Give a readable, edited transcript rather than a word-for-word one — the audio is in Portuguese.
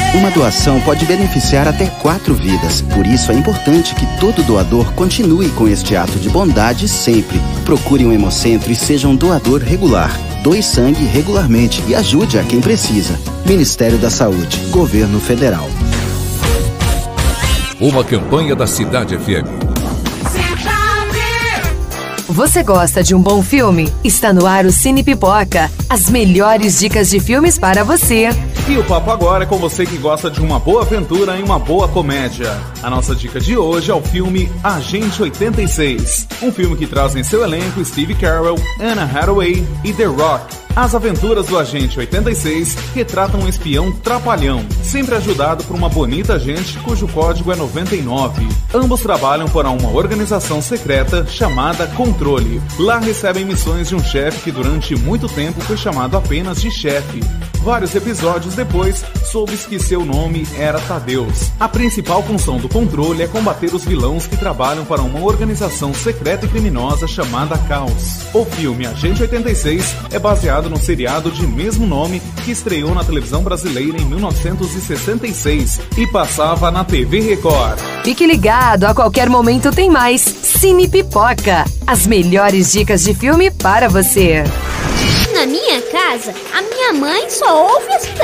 Uma doação pode beneficiar até 4 vidas. Por isso é importante que todo doador continue com este ato de bondade sempre. Procure um hemocentro e seja um doador regular. Doe sangue regularmente e ajude a quem precisa. Ministério da Saúde, Governo Federal. Uma campanha da Cidade FM. Você gosta de um bom filme? Está no ar o Cine Pipoca. As melhores dicas de filmes para você. E o papo agora é com você que gosta de uma boa aventura e uma boa comédia. A nossa dica de hoje é o filme Agente 86. Um filme que traz em seu elenco Steve Carell, Anna Hathaway e The Rock. As aventuras do Agente 86 retratam um espião trapalhão, sempre ajudado por uma bonita agente cujo código é 99. Ambos trabalham para uma organização secreta chamada Controle. Lá recebem missões de um chefe que durante muito tempo foi chamado apenas de chefe. Vários episódios depois, soube-se que seu nome era Tadeus. A principal função do Controle é combater os vilões que trabalham para uma organização secreta e criminosa chamada Caos. O filme Agente 86 é baseado no seriado de mesmo nome que estreou na televisão brasileira em 1966 e passava na TV Record. Fique ligado, a qualquer momento tem mais Cine Pipoca. As melhores dicas de filme para você. Na minha casa, a minha mãe só ouve as